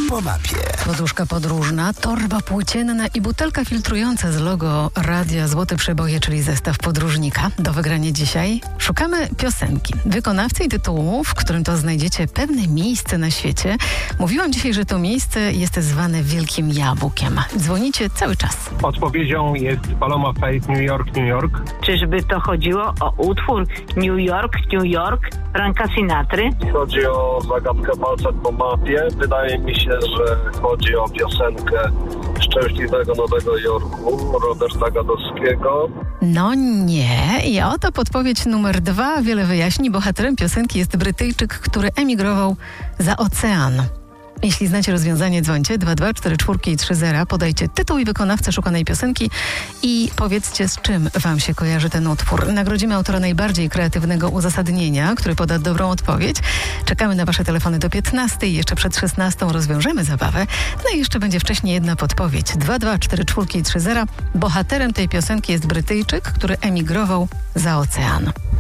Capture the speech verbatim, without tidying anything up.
po mapie. Poduszka podróżna, torba płócienna i butelka filtrująca z logo Radia Złote Przeboje, czyli zestaw podróżnika. Do wygrania dzisiaj szukamy piosenki, wykonawcy i tytułu, w którym to znajdziecie pewne miejsce na świecie. Mówiłam dzisiaj, że to miejsce jest zwane Wielkim Jabłkiem. Dzwonicie cały czas. Odpowiedzią jest Paloma Faith, New York, New York. Czyżby to chodziło o utwór New York, New York, Franka Sinatry? Chodzi o zagadkę palcem po mapie. Wydaje mi się, że chodzi o piosenkę Szczęśliwego Nowego Jorku Roberta Gadowskiego. No nie. I oto podpowiedź numer dwa. Wiele wyjaśni. Bohaterem piosenki jest Brytyjczyk, który emigrował za ocean. Jeśli znacie rozwiązanie, dzwońcie dwa dwa cztery cztery trzy zero, podajcie tytuł i wykonawcę szukanej piosenki i powiedzcie, z czym wam się kojarzy ten utwór. Nagrodzimy autora najbardziej kreatywnego uzasadnienia, który poda dobrą odpowiedź. Czekamy na wasze telefony do piętnastej. Jeszcze przed szesnastą rozwiążemy zabawę. No i jeszcze będzie wcześniej jedna podpowiedź. dwa dwa cztery cztery trzy zero. Bohaterem tej piosenki jest Brytyjczyk, który emigrował za ocean.